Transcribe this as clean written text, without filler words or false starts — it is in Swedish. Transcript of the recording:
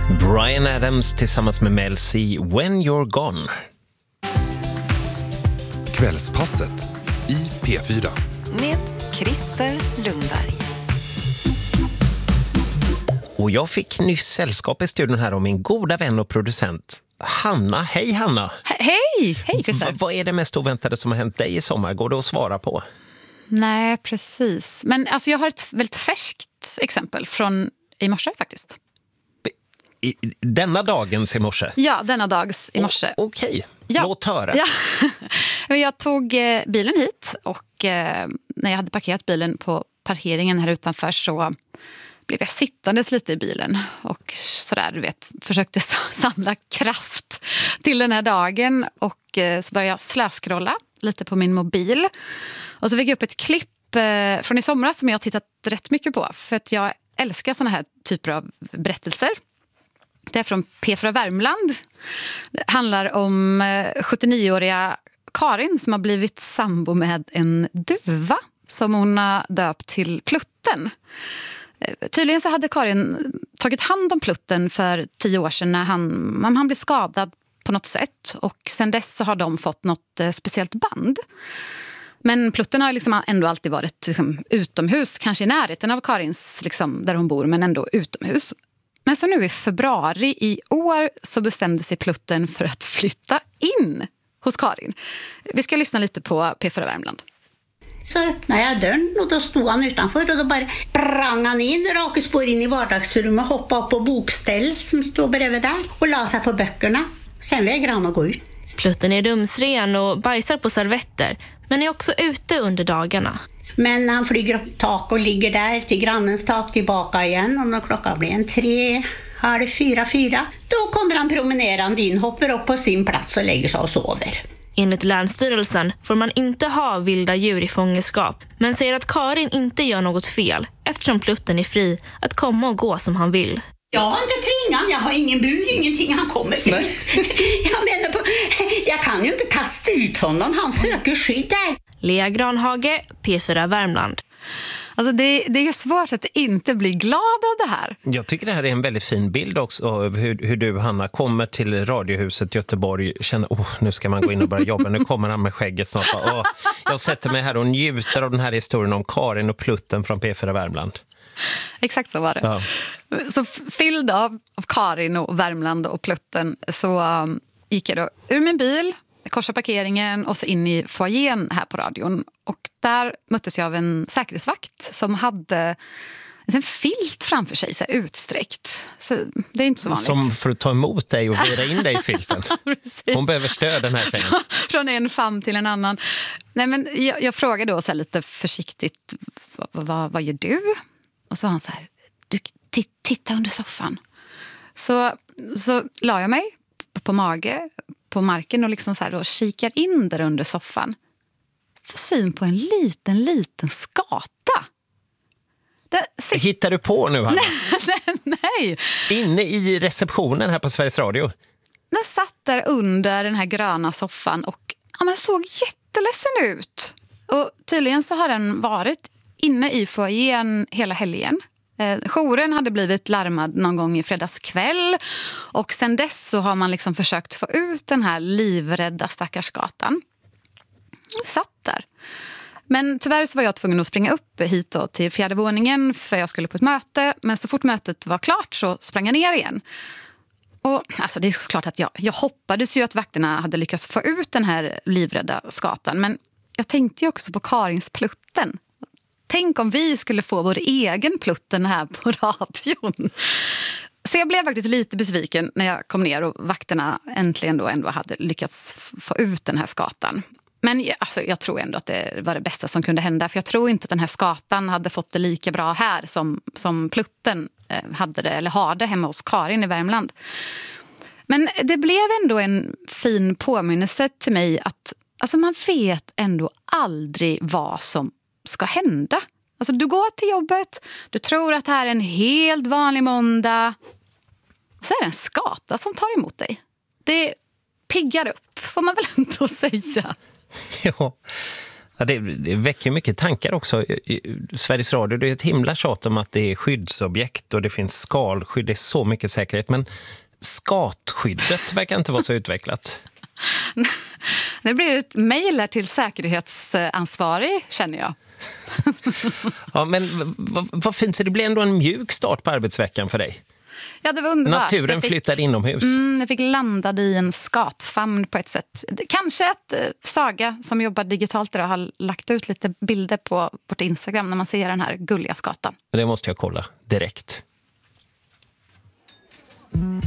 Bryan Adams tillsammans med Mel C, When You're Gone. Kvällspasset i P4. Med Christer Lundberg. Och jag fick nyss sällskap i studion här om min goda vän och producent Hanna. Hej Hanna! Hej Christer! Vad är det mest oväntade som har hänt dig i sommar? Går det att svara på? Nej, precis. Men alltså, jag har ett väldigt färskt exempel från i morse faktiskt. Denna dagens i morse? Ja, denna dags i morse. Okej, ja. Låt höra. Ja. Jag tog bilen hit och när jag hade parkerat bilen på parkeringen här utanför så blev jag sittandes lite i bilen och sådär, du vet, försökte samla kraft till den här dagen och så började jag slöskrolla lite på min mobil och så fick jag upp ett klipp från i somras som jag har tittat rätt mycket på för att jag älskar såna här typer av berättelser. Det är från P4 Värmland. Det handlar om 79-åriga Karin som har blivit sambo med en duva som hon har döpt till Plutten. Tydligen så hade Karin tagit hand om Plutten för 10 år sedan när han blev skadad på något sätt. Och sen dess så har de fått något speciellt band. Men Plutten har liksom ändå alltid varit liksom utomhus, kanske i närheten av Karins, liksom, där hon bor, men ändå utomhus. Men så nu i februari i år så bestämde sig Plutten för att flytta in hos Karin. Vi ska lyssna lite på P4 Värmland. Så öppnade jag dörren och då stod han utanför och då bara sprang han in, raka spår in i vardagsrummet, hoppade upp på bokställ som stod bredvid där och la sig på böckerna. Sen vägrade han att gå ut. Plutten är rumsren och bajsar på servetter, men är också ute under dagarna. Men han flyger upp tak och ligger där till grannens tak tillbaka igen och när klockan blir 3, 3:30, då kommer han promenerande in, hoppar upp på sin plats och lägger sig och sover. Enligt Länsstyrelsen får man inte ha vilda djur i fångenskap, men säger att Karin inte gör något fel eftersom Plutten är fri att komma och gå som han vill. Jag har inte tvingat, jag har ingen bur, ingenting, han kommer fritt. Jag kan ju inte kasta ut honom, han söker skydd där. Lea Granhage, P4 Värmland. Alltså det är ju svårt att inte bli glad av det här. Jag tycker det här är en väldigt fin bild också av hur du, Hanna, kommer till Radiohuset Göteborg, känner, nu ska man gå in och börja jobba, nu kommer han med skägget snart. Jag sätter mig här och njuter av den här historien om Karin och Plutten från P4 Värmland. Exakt så var det. Ja. Så fylld av Karin och Värmland och Plutten så gick jag då ur min bil, korsade parkeringen och så in i foajén här på radion. Och där möttes jag av en säkerhetsvakt som hade en filt framför sig, så här utsträckt. Så det är inte så vanligt. Som för att ta emot dig och vira in dig i filten. Hon behöver stöd, den här tjejen. Från en famn till en annan. Nej, men jag frågade då så här lite försiktigt, vad gör du? Och så han så här, du, titta under soffan. Så la jag mig på mage på marken och liksom så här då kikar in där under soffan. Får syn på en liten skata. Hittar du på nu, Hanna? Nej. Inne i receptionen här på Sveriges Radio. Den satt där under den här gröna soffan och men såg jätteledsen ut. Och tydligen så har den varit inne i foajén hela helgen. Jouren hade blivit larmad någon gång i fredagskväll och sen dess så har man liksom försökt få ut den här livrädda stackars gatan. Och satt där. Men tyvärr så var jag tvungen att springa upp hit då till 4:e våningen för jag skulle på ett möte. Men så fort mötet var klart så sprang jag ner igen. Och alltså det är såklart att jag hoppades ju att vakterna hade lyckats få ut den här livrädda skatan. Men jag tänkte ju också på Karins Plutten. Tänk om vi skulle få vår egen Plutten här på radion. Så jag blev faktiskt lite besviken när jag kom ner och vakterna äntligen då ändå hade lyckats få ut den här skatan. Men alltså, jag tror ändå att det var det bästa som kunde hända. För jag tror inte att den här skatan hade fått det lika bra här som Plutten hade det, eller har det hemma hos Karin i Värmland. Men det blev ändå en fin påminnelse till mig att alltså, man vet ändå aldrig vad som ska hända. Alltså, du går till jobbet, du tror att det här är en helt vanlig måndag. Och så är det en skata som tar emot dig. Det piggar upp, får man väl ändå säga. Ja, Ja, det väcker mycket tankar också. I Sveriges Radio, det är ett himla tjat om att det är skyddsobjekt och det finns skalskydd, det är så mycket säkerhet. Men skatskyddet verkar inte vara så utvecklat. Det blir ett mejl till säkerhetsansvarig, känner jag. Ja, men vad fint, så det blir ändå en mjuk start på arbetsveckan för dig. Ja, det var underbart. Naturen flyttar inomhus. Jag fick landa i en skatfamn på ett sätt. Kanske att Saga som jobbar digitalt idag har lagt ut lite bilder på vårt Instagram när man ser den här gulliga skatan. Det måste jag kolla direkt.